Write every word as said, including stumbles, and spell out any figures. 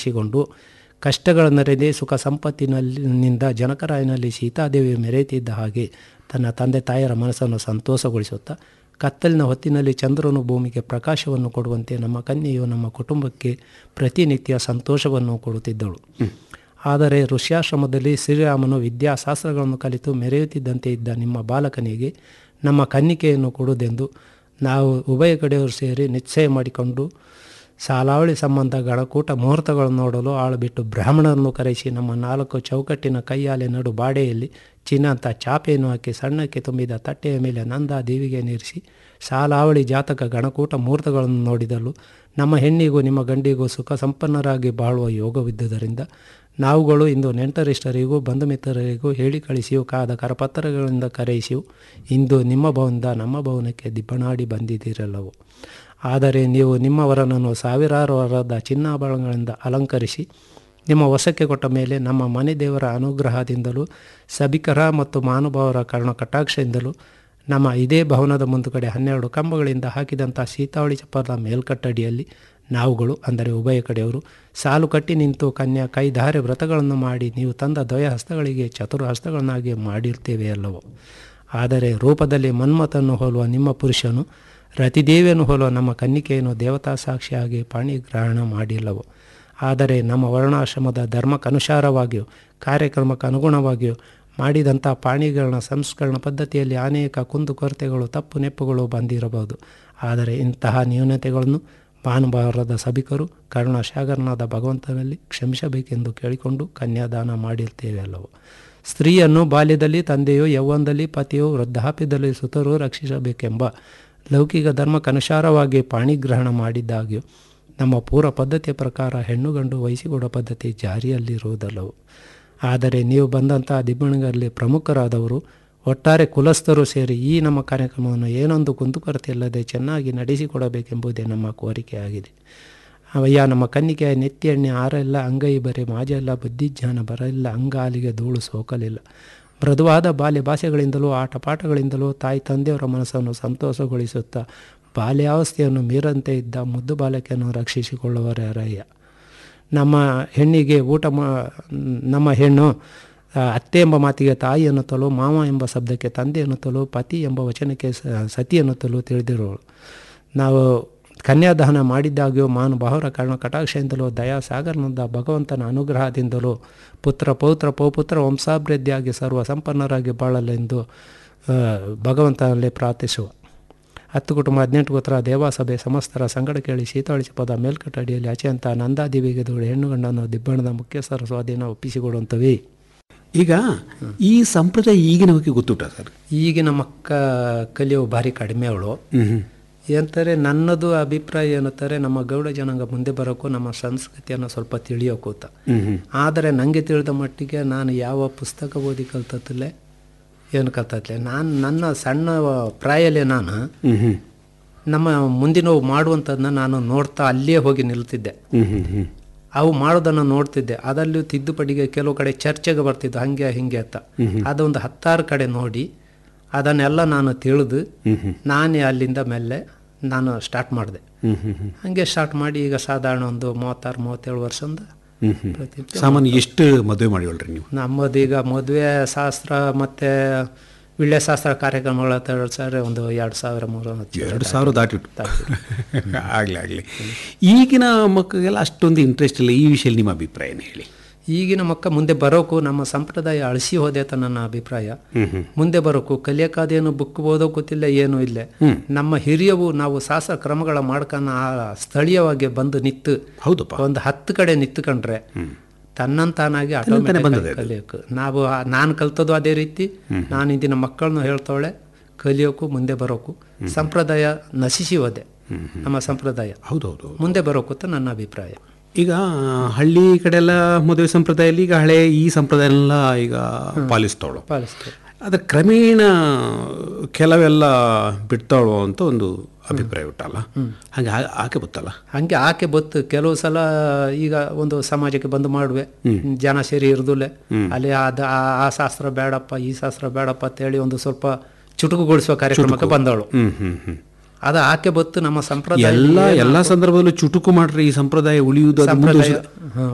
ಬೆಳೆಸಿಕೊಂಡು ಕಷ್ಟಗಳ ನರೆದೇ ಸುಖ ಸಂಪತ್ತಿನಲ್ಲಿನಿಂದ ಜನಕರಾಯನಲ್ಲಿ ಸೀತಾದೇವಿ ಮೆರೆಯುತ್ತಿದ್ದ ಹಾಗೆ ತನ್ನ ತಂದೆ ತಾಯರ ಮನಸ್ಸನ್ನು ಸಂತೋಷಗೊಳಿಸುತ್ತಾ ಕತ್ತಲಿನ ಹೊತ್ತಿನಲ್ಲಿ ಚಂದ್ರನು ಭೂಮಿಗೆ ಪ್ರಕಾಶವನ್ನು ಕೊಡುವಂತೆ ನಮ್ಮ ಕನ್ಯೆಯು ನಮ್ಮ ಕುಟುಂಬಕ್ಕೆ ಪ್ರತಿನಿತ್ಯ ಸಂತೋಷವನ್ನು ಕೊಡುತ್ತಿದ್ದಳು. ಆದರೆ ಋಷ್ಯಾಶ್ರಮದಲ್ಲಿ ಶ್ರೀರಾಮನು ವಿದ್ಯಾಶಾಸ್ತ್ರಗಳನ್ನು ಕಲಿತು ಮೆರೆಯುತ್ತಿದ್ದಂತೆ ಇದ್ದ ನಿಮ್ಮ ಬಾಲಕನಿಗೆ ನಮ್ಮ ಕನ್ನಿಕೆಯನ್ನು ಕೊಡುವುದೆಂದು ನಾವು ಉಭಯ ಕಡೆಯವರು ಸೇರಿ ನಿಶ್ಚಯ ಮಾಡಿಕೊಂಡು ಸಾಲಾವಳಿ ಸಂಬಂಧ ಗಣಕೂಟ ಮುಹೂರ್ತಗಳನ್ನು ನೋಡಲು ಆಳು ಬಿಟ್ಟು ಬ್ರಾಹ್ಮಣರನ್ನು ಕರೆಸಿ ನಮ್ಮ ನಾಲ್ಕು ಚೌಕಟ್ಟಿನ ಕೈಯಾಲೆ ನಡು ಬಾಡೆಯಲ್ಲಿ ಚಿನ್ನ ಅಂತ ಚಾಪೆಯನ್ನು ಹಾಕಿ ಸಣ್ಣಕ್ಕೆ ತುಂಬಿದ ತಟ್ಟೆಯ ಮೇಲೆ ನಂದ ದೇವಿಗೆ ನೀರಿಸಿ ಸಾಲಾವಳಿ ಜಾತಕ ಗಣಕೂಟ ಮುಹೂರ್ತಗಳನ್ನು ನೋಡಿದಲು ನಮ್ಮ ಹೆಣ್ಣಿಗೂ ನಿಮ್ಮ ಗಂಡಿಗೂ ಸುಖ ಸಂಪನ್ನರಾಗಿ ಬಾಳುವ ಯೋಗವಿದ್ದುದರಿಂದ ನಾವುಗಳು ಇಂದು ನೆಂಟರಿಷ್ಟರಿಗೂ ಬಂಧು ಮಿತ್ರರಿಗೂ ಹೇಳಿ ಕಳಿಸಿಯೂ ಕಾದ ಕರಪತ್ರಗಳಿಂದ ಕರೆಯಿಸಿಯೂ ಇಂದು ನಿಮ್ಮ ಭವನದ ನಮ್ಮ ಭವನಕ್ಕೆ ದಿಬ್ಬಣಾಡಿ ಬಂದಿದ್ದೀರಲ್ಲವು. ಆದರೆ ನೀವು ನಿಮ್ಮವರನನ್ನು ಸಾವಿರಾರು ವರದ ಚಿನ್ನಾಭರಣಗಳಿಂದ ಅಲಂಕರಿಸಿ ನಿಮ್ಮ ವಶಕ್ಕೆ ಕೊಟ್ಟ ಮೇಲೆ ನಮ್ಮ ಮನೆ ದೇವರ ಅನುಗ್ರಹದಿಂದಲೂ ಸಭಿಕರ ಮತ್ತು ಮಹಾನುಭಾವರ ಕರ್ಣ ಕಟಾಕ್ಷದಿಂದಲೂ ನಮ್ಮ ಇದೇ ಭವನದ ಮುಂದುಗಡೆ ಹನ್ನೆರಡು ಕಂಬಗಳಿಂದ ಹಾಕಿದಂಥ ಸೀತಾವಳಿ ಚಪ್ಪರದ ಮೇಲ್ಕಟ್ಟಡಿಯಲ್ಲಿ ನಾವುಗಳು ಅಂದರೆ ಉಭಯ ಕಡೆಯವರು ಸಾಲು ಕಟ್ಟಿ ನಿಂತು ಕನ್ಯಾ ಕೈಧಾರೆ ವ್ರತಗಳನ್ನು ಮಾಡಿ ನೀವು ತಂದ ದ್ವಯ ಹಸ್ತಗಳಿಗೆ ಚತುರ ಹಸ್ತಗಳನ್ನಾಗಿ ಮಾಡಿರ್ತೇವೆ ಅಲ್ಲವೋ. ಆದರೆ ರೂಪದಲ್ಲಿ ಮನ್ಮಥನ್ನು ಹೋಲುವ ನಿಮ್ಮ ಪುರುಷನು ರತಿದೇವಿಯನ್ನು ಹೋಲುವ ನಮ್ಮ ಕನ್ನಿಕೆಯನ್ನು ದೇವತಾ ಸಾಕ್ಷಿಯಾಗಿ ಪಾಣಿಗ್ರಹಣ ಮಾಡಿಲ್ಲವು. ಆದರೆ ನಮ್ಮ ವರ್ಣಾಶ್ರಮದ ಧರ್ಮಕ್ಕನುಸಾರವಾಗಿಯೂ ಕಾರ್ಯಕ್ರಮಕ್ಕೆ ಅನುಗುಣವಾಗಿಯೂ ಮಾಡಿದಂಥ ಪಾಣಿಗ್ರಹಣ ಸಂಸ್ಕರಣ ಪದ್ಧತಿಯಲ್ಲಿ ಅನೇಕ ಕುಂದುಕೊರತೆಗಳು ತಪ್ಪು ನೆಪ್ಪುಗಳು ಬಂದಿರಬಹುದು. ಆದರೆ ಇಂತಹ ನ್ಯೂನತೆಗಳನ್ನು ಭಾನುಭಾರದ ಸಭಿಕರು ಕರುಣಾಸಾಗರನಾದ ಭಗವಂತನಲ್ಲಿ ಕ್ಷಮಿಸಬೇಕೆಂದು ಕೇಳಿಕೊಂಡು ಕನ್ಯಾದಾನ ಮಾಡಿರ್ತೇವೆ ಅಲ್ಲವು. ಸ್ತ್ರೀಯನ್ನು ಬಾಲ್ಯದಲ್ಲಿ ತಂದೆಯೋ ಯೌವನದಲ್ಲಿ ಪತಿಯೋ ವೃದ್ಧಾಪ್ಯದಲ್ಲಿ ಸುತರೂ ರಕ್ಷಿಸಬೇಕೆಂಬ ಲೌಕಿಕ ಧರ್ಮಕ್ಕನುಸಾರವಾಗಿ ಪಾಣಿಗ್ರಹಣ ಮಾಡಿದ್ದಾಗ್ಯೂ ನಮ್ಮ ಪೂರ್ವ ಪದ್ಧತಿಯ ಪ್ರಕಾರ ಹೆಣ್ಣು ಗಂಡು ವಹಿಸಿಕೊಡೋ ಪದ್ಧತಿ ಜಾರಿಯಲ್ಲಿರುವುದಲ್ಲವು. ಆದರೆ ನೀವು ಬಂದಂಥ ದಿಬ್ಬಣಿಗರಲ್ಲಿ ಪ್ರಮುಖರಾದವರು ಒಟ್ಟಾರೆ ಕುಲಸ್ಥರು ಸೇರಿ ಈ ನಮ್ಮ ಕಾರ್ಯಕ್ರಮವನ್ನು ಏನೊಂದು ಕುಂದುಕೊರತೆ ಇಲ್ಲದೆ ಚೆನ್ನಾಗಿ ನಡೆಸಿಕೊಡಬೇಕೆಂಬುದೇ ನಮ್ಮ ಕೋರಿಕೆಯಾಗಿದೆ. ಅವಯ್ಯ ನಮ್ಮ ಕನ್ನಿಕೆಯ ನೆತ್ತಿ ಎಣ್ಣೆ ಆರಲ್ಲ ಅಂಗೈ ಬರೆ ಮಾಜಲ್ಲ ಬುದ್ಧಿಜ್ಞಾನ ಬರಲ್ಲ ಅಂಗಾಲಿಗೆ ಧೂಳು ಸೋಕಲಿಲ್ಲ. ಮೃದುವಾದ ಬಾಲ್ಯ ಭಾಷೆಗಳಿಂದಲೂ ಆಟಪಾಠಗಳಿಂದಲೂ ತಾಯಿ ತಂದೆಯವರ ಮನಸ್ಸನ್ನು ಸಂತೋಷಗೊಳಿಸುತ್ತಾ ಬಾಲ್ಯಾವಸ್ಥೆಯನ್ನು ಮೀರಂತೆ ಇದ್ದ ಮುದ್ದು ಬಾಲಕಿಯನ್ನು ರಕ್ಷಿಸಿಕೊಳ್ಳುವರಯ್ಯ. ನಮ್ಮ ಹೆಣ್ಣಿಗೆ ಊಟ ಮಾ ನಮ್ಮ ಹೆಣ್ಣು ಅತ್ತೆ ಎಂಬ ಮಾತಿಗೆ ತಾಯಿ ಎನ್ನುತ್ತಲೂ ಮಾವ ಎಂಬ ಶಬ್ದಕ್ಕೆ ತಂದೆ ಎನ್ನುತ್ತಲೂ ಪತಿ ಎಂಬ ವಚನಕ್ಕೆ ಸತಿ ಎನ್ನುತ್ತಲೂ ತಿಳಿದಿರೋಳು. ನಾವು ಕನ್ಯಾದಾನ ಮಾಡಿದ್ದಾಗ್ಯೂ ಮಾನುಭಾವರ ಕಾರಣ ಕಟಾಕ್ಷದಿಂದಲೂ ದಯಾಸಾಗರನಾದ ಭಗವಂತನ ಅನುಗ್ರಹದಿಂದಲೂ ಪುತ್ರ ಪೌತ್ರ ಪೌಪುತ್ರ ವಂಶಾಭಿವೃದ್ಧಿಯಾಗಿ ಸರ್ವ ಸಂಪನ್ನರಾಗಿ ಬಾಳಲೆಂದು ಭಗವಂತನಲ್ಲಿ ಪ್ರಾರ್ಥಿಸುವ. ಹತ್ತು ಕುಟುಂಬ ಹದಿನೆಂಟು ಗೋತ್ರ ದೇವಾಸಭೆ ಸಮಸ್ತರ ಸಂಗಡ ಕೇಳಿ ಸೀತಾವಳಿ ಚಪ್ಪದ ಮೇಲ್ಕಟ್ಟಡಿಯಲ್ಲಿ ಅಚಂತ ನಂದಾದೇವಿಗೆ ದೂಡಿ ಹೆಣ್ಣು ಗಂಡನ್ನು ದಿಬ್ಬಣದ ಮುಖ್ಯಸ್ಥರ ಸ್ವಾಧೀನ ಒಪ್ಪಿಸಿಕೊಡುವಂಥವೇ. ಈಗ ಈ ಸಂಪ್ರದಾಯ ಈಗಿನ ಬಗ್ಗೆ ಗೊತ್ತುಂಟ ಸರ್? ಈಗಿನ ಮಕ್ಕ ಕಲಿಯೋ ಭಾರಿ ಕಡಿಮೆ ಅವಳು ಏನಂತಾರೆ. ನನ್ನದು ಅಭಿಪ್ರಾಯ ಏನಂತಾರೆ, ನಮ್ಮ ಗೌಡ ಜನಾಂಗ ಮುಂದೆ ಬರೋಕ್ಕೂ ನಮ್ಮ ಸಂಸ್ಕೃತಿಯನ್ನು ಸ್ವಲ್ಪ ತಿಳಿಯೋಕೂತ. ಆದರೆ ನನಗೆ ತಿಳಿದ ಮಟ್ಟಿಗೆ ನಾನು ಯಾವ ಪುಸ್ತಕ ಓದಿ ಕಲ್ತತ್ತಲೆ ಏನು ಕಲ್ತತ್ಲೆ ನಾನು ನನ್ನ ಸಣ್ಣ ಪ್ರಾಯಲ್ಲೇ ನಾನು ನಮ್ಮ ಮುಂದಿನವು ಮಾಡುವಂಥದ್ದನ್ನ ನಾನು ನೋಡ್ತಾ ಅಲ್ಲೇ ಹೋಗಿ ನಿಲ್ತಿದ್ದೆ. ಅವು ಮಾಡೋದನ್ನು ನೋಡ್ತಿದ್ದೆ. ಅದಲ್ಲೂ ತಿದ್ದುಪಡಿಗೆ ಕೆಲವು ಕಡೆ ಚರ್ಚೆಗೆ ಬರ್ತಿದ್ದು ಹಂಗೆ ಹಿಂಗೆ ಅಂತ. ಅದೊಂದು ಹತ್ತಾರು ಕಡೆ ನೋಡಿ ಅದನ್ನೆಲ್ಲ ನಾನು ತಿಳಿದು ನಾನೇ ಅಲ್ಲಿಂದ ಮೇಲೆ ನಾನು ಸ್ಟಾರ್ಟ್ ಮಾಡಿದೆ. ಹಂಗೆ ಸ್ಟಾರ್ಟ್ ಮಾಡಿ ಈಗ ಸಾಧಾರಣ ಒಂದು ಮೂವತ್ತಾರು ಮೂವತ್ತೇಳು ವರ್ಷದಿಂದ ಸಾಮಾನ್ಯ ಎಷ್ಟು ಮದುವೆ ಮಾಡಿವಲ್ರಿ ನೀವು? ನಮ್ಮದೀಗ ಮದುವೆ ಶಾಸ್ತ್ರ ಮತ್ತು ವಿಳ್ಯ ಶಾಸ್ತ್ರ ಕಾರ್ಯಕ್ರಮಗಳ ಸರ್ ಒಂದು ಎರಡು ಸಾವಿರ ಮೂರು ಎರಡು ಸಾವಿರ ದಾಟಿಟ್ಟು ಆಗಲಿ ಆಗಲಿ. ಈಗಿನ ಮಕ್ಕಳಿಗೆಲ್ಲ ಅಷ್ಟೊಂದು ಇಂಟ್ರೆಸ್ಟ್ ಇಲ್ಲ ಈ ವಿಷಯದಲ್ಲಿ ನಿಮ್ಮ ಅಭಿಪ್ರಾಯನ ಹೇಳಿ. ಈಗಿನ ಮಕ್ಕ ಮುಂದೆ ಬರೋಕು ನಮ್ಮ ಸಂಪ್ರದಾಯ ಅಳಿಸಿ ಹೋದೈತ ನನ್ನ ಅಭಿಪ್ರಾಯ. ಮುಂದೆ ಬರೋಕು ಕಲಿಯಕ್ಕಾದೇನು ಬುಕ್ ಓದೋ ಗೊತ್ತಿಲ್ಲ ಏನೂ ಇಲ್ಲ. ನಮ್ಮ ಹಿರಿಯವು ನಾವು ಶಾಸ್ತ್ರ ಕ್ರಮಗಳ ಮಾಡ್ಕೊಂಡು ಆ ಸ್ಥಳೀಯವಾಗಿ ಬಂದು ನಿಂತು ಹೌದಪ್ಪ ಒಂದು ಹತ್ತು ಕಡೆ ನಿಂತ್ಕೊಂಡ್ರೆ ತನ್ನಂತಾನಾಗಿ ಆಟೋಮೆಟಿಕ್ ಕಲಿಯೋಕು. ನಾವು ನಾನು ಕಲ್ತದ್ದು ಅದೇ ರೀತಿ ನಾನು ಇಂದಿನ ಮಕ್ಕಳನ್ನು ಹೇಳ್ತಾಳೆ ಕಲಿಯೋಕು ಮುಂದೆ ಬರೋಕು. ಸಂಪ್ರದಾಯ ನಶಿಸಿ ಹೋದೆ ನಮ್ಮ ಸಂಪ್ರದಾಯ. ಹೌದೌದು ಮುಂದೆ ಬರೋಕು ಅಂತ ನನ್ನ ಅಭಿಪ್ರಾಯ. ಈಗ ಹಳ್ಳಿ ಕಡೆ ಎಲ್ಲ ಮದುವೆ ಸಂಪ್ರದಾಯದಲ್ಲಿ ಈಗ ಹಳೆ ಈ ಸಂಪ್ರದಾಯನೆಲ್ಲ ಈಗ ಪಾಲಿಸ್ತಾವಳು ಪಾಲಿಸ್ತಾಳೆ ಅದ್ರ ಕ್ರಮೇಣ ಕೆಲವೆಲ್ಲ ಬಿಡ್ತಾವಳು ಅಂತ ಒಂದು ಅಭಿಪ್ರಾಯ ಉಂಟಲ್ಲ. ಹಾಗೆ ಆಕೆ ಬತ್ತಲ್ಲ ಹಂಗೆ ಆಕೆ ಬತ್ತು. ಕೆಲವು ಸಲ ಈಗ ಒಂದು ಸಮಾಜಕ್ಕೆ ಬಂದು ಮಾಡುವೆ ಜನ ಸೇರಿ ಇರ್ದುಲೆ ಅಲ್ಲಿ ಅದ ಆ ಶಾಸ್ತ್ರ ಬೇಡಪ್ಪ ಈ ಶಾಸ್ತ್ರ ಬೇಡಪ್ಪ ಅಂತೇಳಿ ಒಂದು ಸ್ವಲ್ಪ ಚುಟುಕುಗೊಳಿಸುವ ಕಾರ್ಯಕ್ರಮಕ್ಕೆ ಬಂದವಳು. ಅದು ಆಕೆ ಬತ್ತು ನಮ್ಮ ಸಂಪ್ರದಾಯ ಎಲ್ಲ ಎಲ್ಲ ಸಂದರ್ಭದಲ್ಲೂ ಚುಟುಕು ಮಾಡ್ರಿ ಈ ಸಂಪ್ರದಾಯ ಉಳಿಯುವುದು.